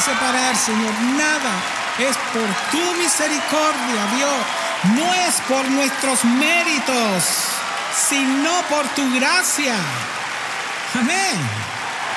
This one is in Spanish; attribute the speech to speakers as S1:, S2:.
S1: separar, Señor. Nada es por tu misericordia, Dios. No es por nuestros méritos, sino por tu gracia. Amén.